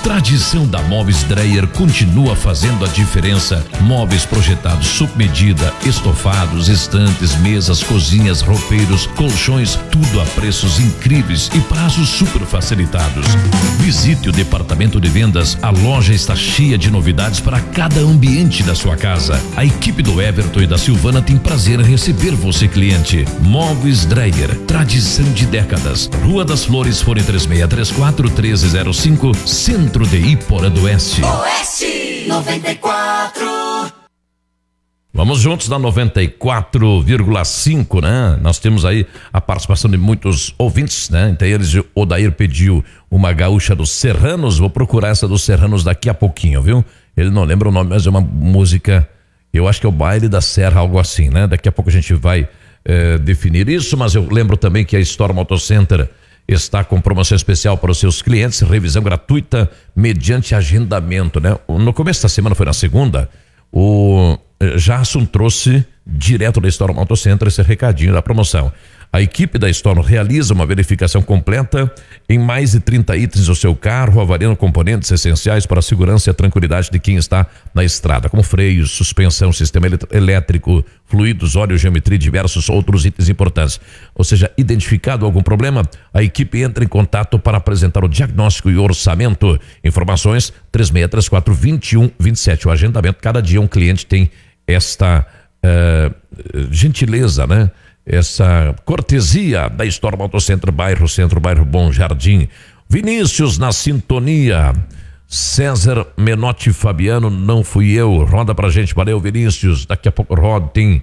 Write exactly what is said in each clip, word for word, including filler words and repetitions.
Tradição da Móveis Dreyer continua fazendo a diferença. Móveis projetados sob medida, estofados, estantes, mesas, cozinhas, roupeiros, colchões, tudo a preços incríveis e prazos super facilitados. Visite o departamento de vendas. A loja está cheia de novidades para cada ambiente da sua casa. A equipe do Everton e da Silvana tem prazer em receber você, cliente. Móveis Dreyer, tradição de décadas. Rua das Flores, fone três seis três quatro, um três zero cinco, Centro de Iporã do Oeste. Oeste noventa e quatro. Vamos juntos na noventa e quatro vírgula cinco, né? Nós temos aí a participação de muitos ouvintes, né? Entre eles, o Odair pediu uma gaúcha dos Serranos. Vou procurar essa dos Serranos daqui a pouquinho, viu? Ele não lembra o nome, mas é uma música, eu acho que é o Baile da Serra, algo assim, né? Daqui a pouco a gente vai eh, definir isso, mas eu lembro também que a Storm Auto Center está com promoção especial para os seus clientes, revisão gratuita mediante agendamento, né? No começo da semana, foi na segunda, o Jasson trouxe direto da Storm Auto Center esse recadinho da promoção. A equipe da Storm realiza uma verificação completa em mais de trinta itens do seu carro, avaliando componentes essenciais para a segurança e a tranquilidade de quem está na estrada, como freios, suspensão, sistema elétrico, fluidos, óleo, geometria e diversos outros itens importantes. Ou seja, identificado algum problema, a equipe entra em contato para apresentar o diagnóstico e orçamento. Informações três seis três quatro, dois um dois sete. O agendamento, cada dia um cliente tem esta uh, gentileza, né? Essa cortesia da Storm Auto Center, bairro Centro, bairro Bom Jardim. Vinícius na sintonia. César Menotti Fabiano, não fui eu. Roda pra gente, valeu Vinícius. Daqui a pouco roda, tem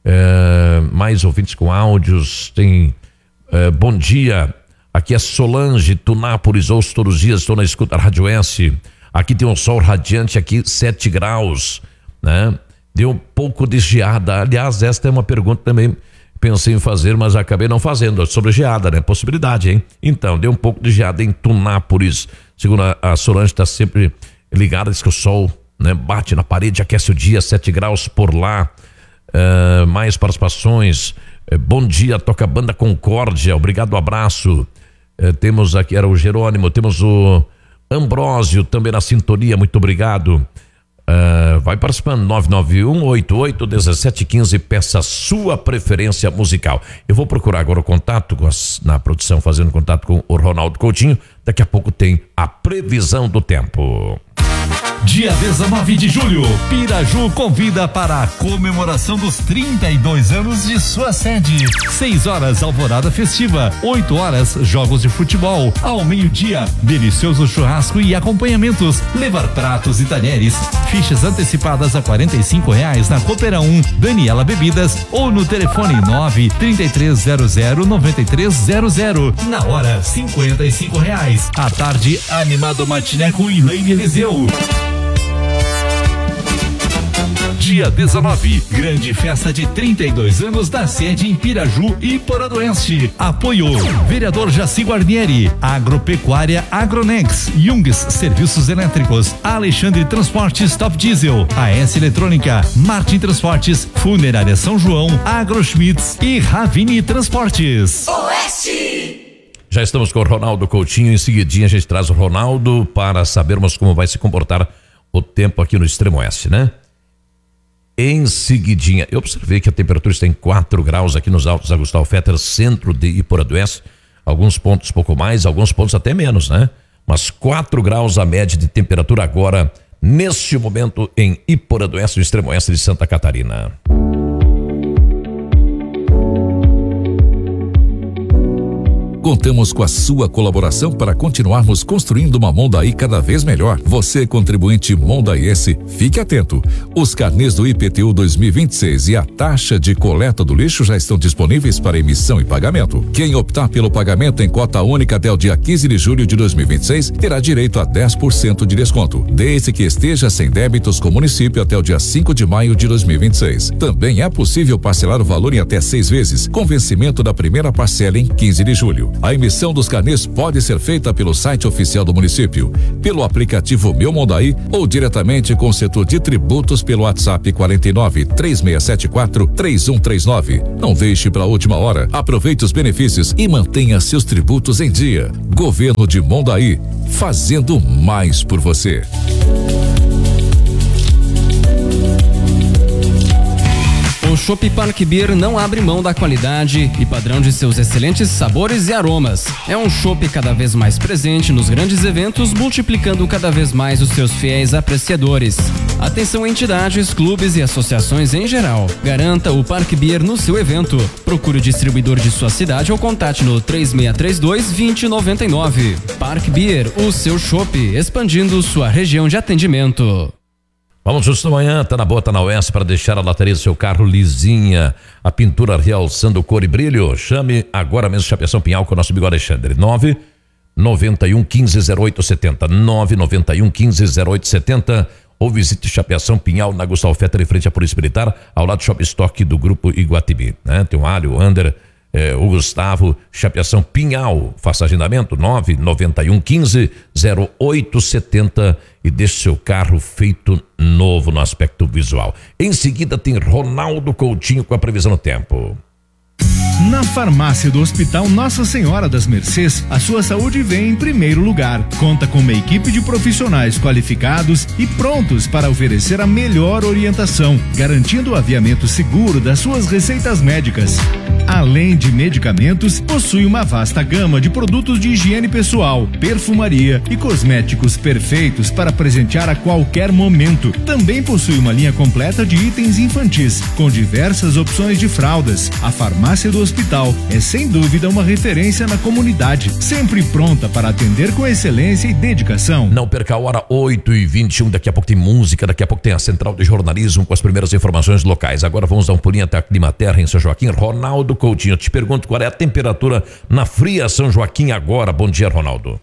é, mais ouvintes com áudios. Tem é, bom dia. Aqui é Solange, Tunápolis, ouço todos os dias, estou na escuta da Rádio S. Aqui tem um sol radiante, aqui sete graus, né? Deu um pouco de geada. Aliás, esta é uma pergunta também pensei em fazer, mas acabei não fazendo, sobre geada, né? Possibilidade, hein? Então, deu um pouco de geada em Tunápolis. Segundo a, a Solange, está sempre ligada, diz que o sol, né, bate na parede, aquece o dia, sete graus por lá. Uh, mais participações. Uh, bom dia, toca a banda Concórdia, obrigado, abraço. Uh, temos aqui, era o Jerônimo, temos o Ambrósio também na sintonia, muito obrigado. Uh, vai participando, nove nove um, oito oito, um sete um cinco, peça sua preferência musical. Eu vou procurar agora o contato com as, na produção, fazendo contato com o Ronaldo Coutinho. Daqui a pouco tem a previsão do tempo. Dia dezenove de julho, Piraju convida para a comemoração dos trinta e dois anos de sua sede. seis horas, alvorada festiva. oito horas, jogos de futebol. Ao meio-dia, delicioso churrasco e acompanhamentos. Levar pratos e talheres. Fichas antecipadas a quarenta e cinco reais na Coopera um, Daniela Bebidas ou no telefone nove, trinta e três zero zero, noventa e três zero zero. Na hora, cinquenta e cinco reais. À tarde, animado matiné com Elaine Eliseu. Dia dezenove, grande festa de trinta e dois anos da sede em Piraju e Iporã do Oeste. Apoio: vereador Jaci Guarnieri, Agropecuária Agronex, Jungs Serviços Elétricos, Alexandre Transportes Top Diesel, A S Eletrônica, Martin Transportes, Funerária São João, Agroschmitz e Ravini Transportes. Oeste. Já estamos com o Ronaldo Coutinho. Em seguidinha a gente traz o Ronaldo para sabermos como vai se comportar o tempo aqui no Extremo Oeste, né? Em seguidinha, eu observei que a temperatura está em quatro graus aqui nos Altos da Gustavo Fetter, centro de Iporã do Oeste. Alguns pontos pouco mais, alguns pontos até menos, né? Mas quatro graus a média de temperatura agora, neste momento, em Iporã do Oeste, no Extremo Oeste de Santa Catarina. Contamos com a sua colaboração para continuarmos construindo uma Mondaí cada vez melhor. Você, contribuinte Mondaiense, fique atento. Os carnês do I P T U dois mil e vinte e seis e a taxa de coleta do lixo já estão disponíveis para emissão e pagamento. Quem optar pelo pagamento em cota única até o dia quinze de julho de dois mil e vinte e seis terá direito a dez por cento de desconto, desde que esteja sem débitos com o município até o dia cinco de maio de dois mil e vinte e seis. Também é possível parcelar o valor em até seis vezes, com vencimento da primeira parcela em quinze de julho. A emissão dos carnês pode ser feita pelo site oficial do município, pelo aplicativo Meu Mondaí ou diretamente com o setor de tributos pelo WhatsApp quarenta e nove, três seis sete quatro, três um três nove. Não deixe para a última hora. Aproveite os benefícios e mantenha seus tributos em dia. Governo de Mondaí, fazendo mais por você. O Chopp Park Beer não abre mão da qualidade e padrão de seus excelentes sabores e aromas. É um chopp cada vez mais presente nos grandes eventos, multiplicando cada vez mais os seus fiéis apreciadores. Atenção entidades, clubes e associações em geral. Garanta o Park Beer no seu evento. Procure o distribuidor de sua cidade ou contate no três seis três dois, dois zero nove nove. Park Beer, o seu chopp, expandindo sua região de atendimento. Vamos justo amanhã, tá na boa, tá na Oeste, para deixar a lataria do seu carro lisinha, a pintura realçando cor e brilho. Chame agora mesmo Chapeação Pinhal com o nosso amigo Alexandre. nove nove um, um cinco, zero oito sete zero, nove nove um, um cinco, zero oito sete zero, ou visite Chapeação Pinhal na Gustavo Fetter, em frente à Polícia Militar, ao lado do Shop Stock do Grupo Iguatimi, né? Tem o Alho, o Ander, eh, o Gustavo. Chapeação Pinhal, faça agendamento nove nove um, um cinco, zero oito sete zero e deixe seu carro feito novo no aspecto visual. Em seguida tem Ronaldo Coutinho com a previsão do tempo. Na farmácia do Hospital Nossa Senhora das Mercês, a sua saúde vem em primeiro lugar. Conta com uma equipe de profissionais qualificados e prontos para oferecer a melhor orientação, garantindo o aviamento seguro das suas receitas médicas. Além de medicamentos, possui uma vasta gama de produtos de higiene pessoal, perfumaria e cosméticos perfeitos para presentear a qualquer momento. Também possui uma linha completa de itens infantis, com diversas opções de fraldas. A farmácia do Hospital é sem dúvida uma referência na comunidade, sempre pronta para atender com excelência e dedicação. Não perca a hora, oito e vinte e um, daqui a pouco tem música, daqui a pouco tem a Central de Jornalismo com as primeiras informações locais. Agora vamos dar um pulinho até a Climaterra em São Joaquim. Ronaldo Coutinho, eu te pergunto qual é a temperatura na fria São Joaquim agora. Bom dia, Ronaldo.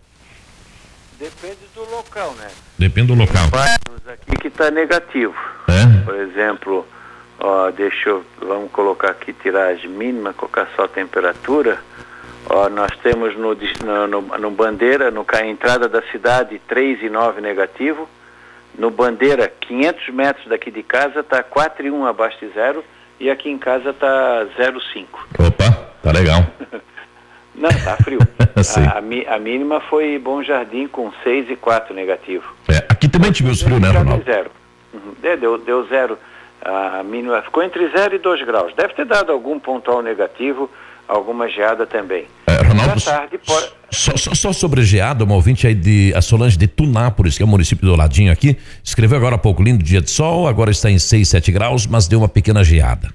Depende do local, né? Depende do local. Bairros aqui que está negativo. É? Por exemplo, ó, deixa eu, vamos colocar aqui tiragem mínima, colocar só a temperatura. Ó, nós temos no, no, no, no Bandeira, no a entrada da cidade, três e nove negativo. No Bandeira, quinhentos metros daqui de casa, está quatro e um abaixo de zero. E aqui em casa está zero vírgula cinco. Opa, tá legal. Não, tá frio. a, a, a mínima foi Bom Jardim com seis e quatro negativo. É, aqui também tivemos frio, né, Ronaldo? Zero. Uhum. Deu, deu zero. A mínima ficou entre zero e dois graus. Deve ter dado algum pontual negativo, alguma geada também. É, Ronaldo, tarde, pode... só, só, só sobre geada, uma ouvinte aí de a Solange de Tunápolis, que é o município do ladinho aqui, escreveu agora há pouco, lindo dia de sol, agora está em seis, sete graus, mas deu uma pequena geada.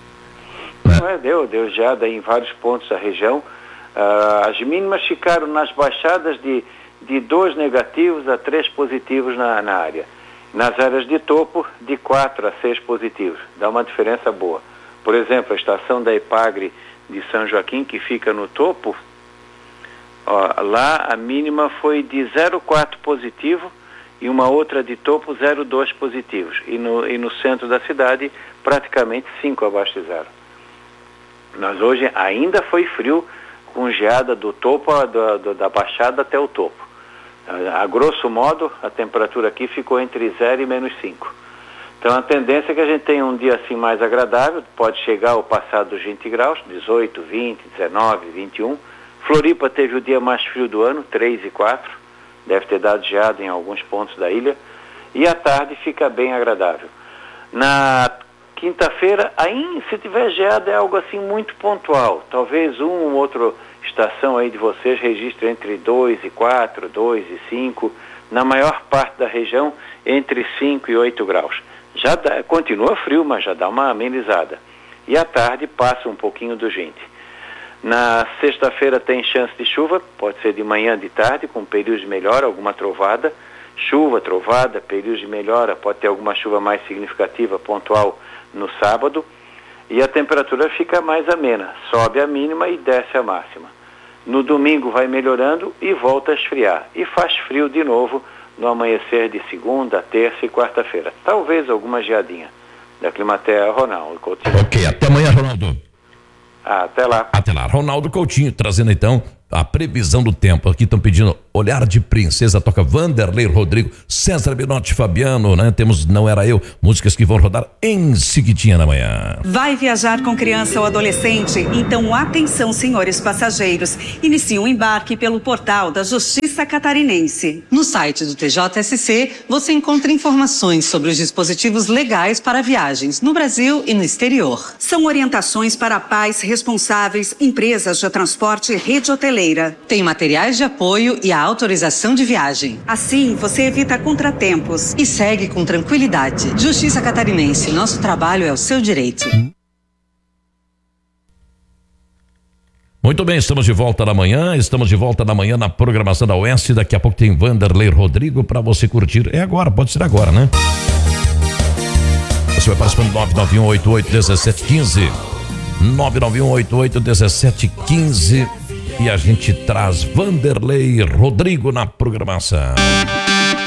Não é, deu, deu geada em vários pontos da região. Uh, as mínimas ficaram nas baixadas de, de dois negativos a três positivos na, na área. Nas áreas de topo, de quatro a seis positivos. Dá uma diferença boa. Por exemplo, a estação da Epagre de São Joaquim, que fica no topo, ó, lá a mínima foi de zero vírgula quatro positivo e uma outra de topo zero vírgula dois positivos. E no, e no centro da cidade, praticamente cinco abaixo de zero. Mas hoje ainda foi frio, com geada do topo, da, da, da baixada até o topo. A, a grosso modo, a temperatura aqui ficou entre zero e menos cinco. Então a tendência é que a gente tenha um dia assim mais agradável, pode chegar ao passar dos vinte graus, dezoito, vinte, dezenove, vinte e um. Floripa teve o dia mais frio do ano, três e quatro, deve ter dado geada em alguns pontos da ilha, e à tarde fica bem agradável. Na quinta-feira, aí se tiver geada é algo assim muito pontual, talvez um ou outro estação aí de vocês registre entre dois e quatro, dois e cinco, na maior parte da região entre cinco e oito graus. Já dá, continua frio, mas já dá uma amenizada. E à tarde passa um pouquinho do vinte. Na sexta-feira tem chance de chuva, pode ser de manhã, de tarde, com períodos de melhora, alguma trovada. Chuva, trovada, períodos de melhora, pode ter alguma chuva mais significativa, pontual, no sábado. E a temperatura fica mais amena, sobe a mínima e desce a máxima. No domingo vai melhorando e volta a esfriar. E faz frio de novo no amanhecer de segunda, terça e quarta-feira. Talvez alguma geadinha. Da Climaterra, Ronaldo Coutinho. Ok, até amanhã, Ronaldo. Ah, até lá. Até lá. Ronaldo Coutinho, trazendo então a previsão do tempo. Aqui estão pedindo Olhar de Princesa, toca Vanderlei Rodrigo, César Binotti, Fabiano, né? Temos Não Era Eu, músicas que vão rodar em seguidinha na manhã. Vai viajar com criança ou adolescente? Então atenção, senhores passageiros. Inicie o embarque pelo portal da Justiça Catarinense. No site do T J S C, você encontra informações sobre os dispositivos legais para viagens no Brasil e no exterior. São orientações para pais responsáveis, empresas de transporte e rede hoteleira. Tem materiais de apoio e a autorização de viagem. Assim, você evita contratempos. E segue com tranquilidade. Justiça Catarinense, nosso trabalho é o seu direito. Muito bem, estamos de volta na manhã, estamos de volta na manhã na programação da Oeste. Daqui a pouco tem Vanderlei Rodrigo para você curtir. É agora, pode ser agora, né? Você vai participando do nove nove um oito oito um sete um cinco. nove nove um oito oito um sete um cinco. E a gente traz Vanderlei Rodrigo na programação.